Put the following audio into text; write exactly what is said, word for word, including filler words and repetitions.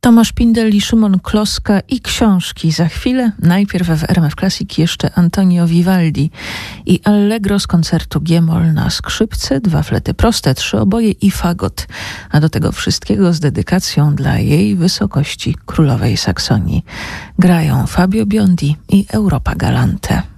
Tomasz Pindel i Szymon Kloska i książki za chwilę. Najpierw w R M F Classic jeszcze Antonio Vivaldi i Allegro z koncertu G-moll na skrzypce, dwa flety proste, trzy oboje i fagot. A do tego wszystkiego z dedykacją dla jej wysokości królowej Saksonii. Grają Fabio Biondi i Europa Galante.